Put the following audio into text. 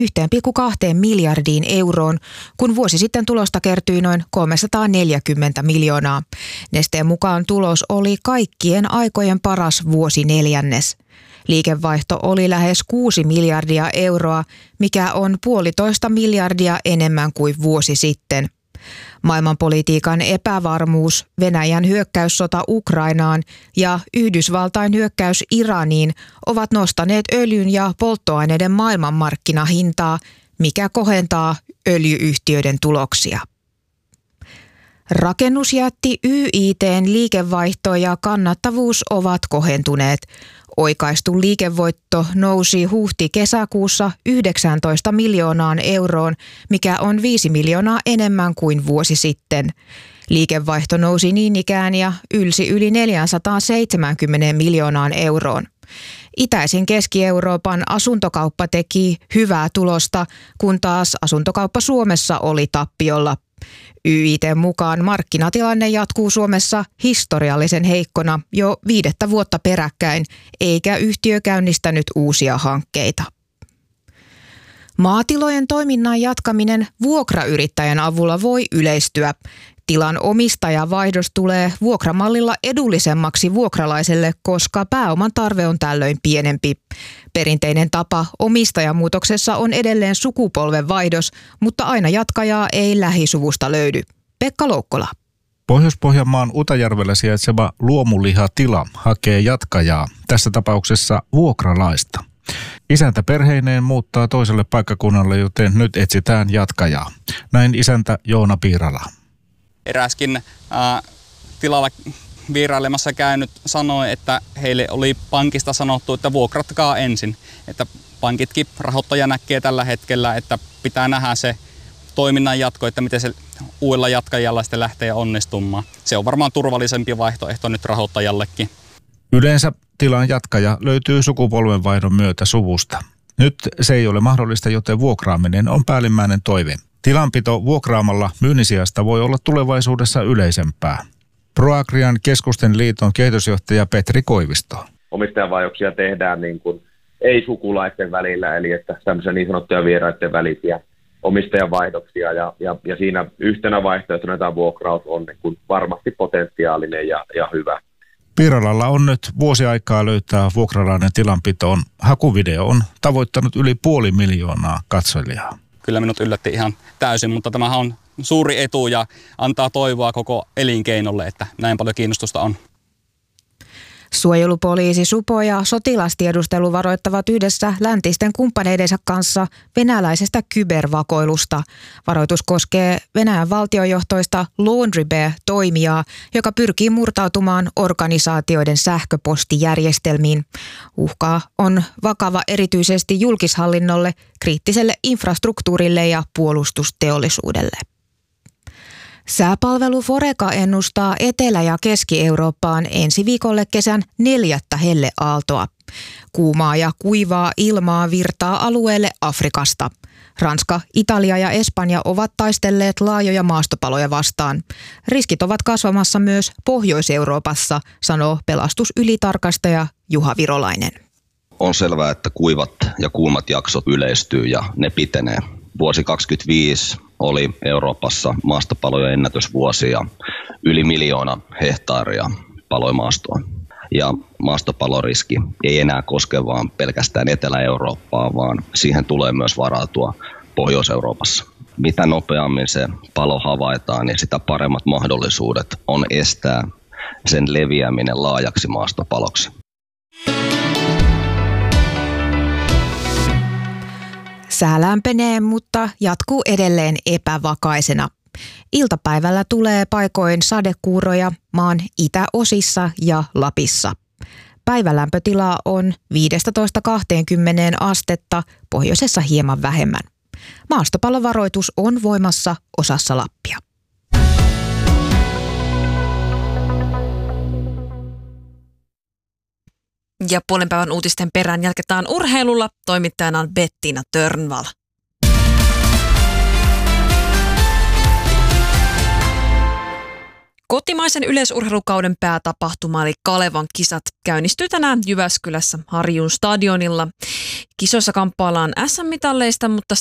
1,2 miljardiin euroon, kun vuosi sitten tulosta kertyi noin 340 miljoonaa. Nesteen mukaan tulos oli kaikkien aikojen paras vuosineljännes. Liikevaihto oli lähes 6 miljardia euroa, mikä on 1,5 miljardia enemmän kuin vuosi sitten. Maailmanpolitiikan epävarmuus, Venäjän hyökkäyssota Ukrainaan ja Yhdysvaltain hyökkäys Iraniin ovat nostaneet öljyn ja polttoaineiden maailmanmarkkinahintaa, mikä kohentaa öljy-yhtiöiden tuloksia. Rakennusjätti YIT:n liikevaihto ja kannattavuus ovat kohentuneet. Oikaistu liikevoitto nousi huhti-kesäkuussa 19 miljoonaan euroon, mikä on 5 miljoonaa enemmän kuin vuosi sitten. Liikevaihto nousi niin ikään ja ylsi yli 470 miljoonaan euroon. Itäisen Keski-Euroopan asuntokauppa teki hyvää tulosta, kun taas asuntokauppa Suomessa oli tappiolla. YIT:n mukaan markkinatilanne jatkuu Suomessa historiallisen heikkona jo 5. vuotta peräkkäin, eikä yhtiö käynnistänyt uusia hankkeita. Maatilojen toiminnan jatkaminen vuokrayrittäjän avulla voi yleistyä. Tilan omistajavaihdos tulee vuokramallilla edullisemmaksi vuokralaiselle, koska pääoman tarve on tällöin pienempi. Perinteinen tapa omistajamuutoksessa on edelleen sukupolvenvaihdos, mutta aina jatkajaa ei lähisuvusta löydy. Pekka Loukkola. Pohjois-Pohjanmaan Utajärvellä sijaitseva luomulihatila hakee jatkajaa, tässä tapauksessa vuokralaista. Isäntä perheineen muuttaa toiselle paikkakunnalle, joten nyt etsitään jatkajaa. Näin isäntä Joona Piirala. Eräskin tilalla vierailemassa käynyt sanoi, että heille oli pankista sanottu, että vuokratkaa ensin. Että pankitkin rahoittaja näkee tällä hetkellä, että pitää nähdä se toiminnan jatko, että miten se uudella jatkajalla sitten lähtee onnistumaan. Se on varmaan turvallisempi vaihtoehto nyt rahoittajallekin. Yleensä tilan jatkaja löytyy sukupolvenvaihdon myötä suvusta. Nyt se ei ole mahdollista, joten vuokraaminen on päällimmäinen toive. Tilanpito vuokraamalla myynnin sijasta voi olla tulevaisuudessa yleisempää. ProAgrian Keskusten liiton kehitysjohtaja Petri Koivisto. Omistajavaihdoksia tehdään niin kuin ei-sukulaisten välillä, eli että tämmöisiä niin sanottuja vieraiden välisiä omistajavaihdoksia. Ja siinä yhtenä vaihtoehtona tämä vuokraus on niin kuin varmasti potentiaalinen ja hyvä. Piiralalla on nyt vuosi aikaa löytää vuokralainen tilanpitoon. Hakuvideo on tavoittanut yli 500 000 katsojaa. Kyllä minut yllätti ihan täysin, mutta tämähän on suuri etu ja antaa toivoa koko elinkeinolle, että näin paljon kiinnostusta on. Suojelupoliisi, supo ja sotilastiedustelu varoittavat yhdessä läntisten kumppaneidensa kanssa venäläisestä kybervakoilusta. Varoitus koskee Venäjän valtiojohtoista Laundry Bear-toimijaa, joka pyrkii murtautumaan organisaatioiden sähköpostijärjestelmiin. Uhka on vakava erityisesti julkishallinnolle, kriittiselle infrastruktuurille ja puolustusteollisuudelle. Sääpalvelu Foreca ennustaa Etelä- ja Keski-Eurooppaan ensi viikolle kesän 4. helleaaltoa. Kuumaa ja kuivaa ilmaa virtaa alueelle Afrikasta. Ranska, Italia ja Espanja ovat taistelleet laajoja maastopaloja vastaan. Riskit ovat kasvamassa myös Pohjois-Euroopassa, sanoo pelastusylitarkastaja Juha Virolainen. On selvää, että kuivat ja kuumat jaksot yleistyy ja ne pitenee. Vuosi 2025 oli Euroopassa maastopalojen ennätysvuosi ja yli 1 miljoona hehtaaria paloi maastoa. Ja maastopaloriski ei enää koske vaan pelkästään Etelä-Eurooppaa, vaan siihen tulee myös varautua Pohjois-Euroopassa. Mitä nopeammin se palo havaitaan, niin sitä paremmat mahdollisuudet on estää sen leviäminen laajaksi maastopaloksi. Sää lämpenee, mutta jatkuu edelleen epävakaisena. Iltapäivällä tulee paikoin sadekuuroja maan itäosissa ja Lapissa. Päivälämpötila on 15-20 astetta, pohjoisessa hieman vähemmän. Maastopallovaroitus on voimassa osassa Lappia. Ja puolen päivän uutisten perään jatketaan urheilulla. Toimittajana on Bettina Törnvall. Kotimaisen yleisurheilukauden päätapahtuma eli Kalevan kisat käynnistyy tänään Jyväskylässä Harjun stadionilla. Kisoissa kamppaillaan SM-mitalleista, mutta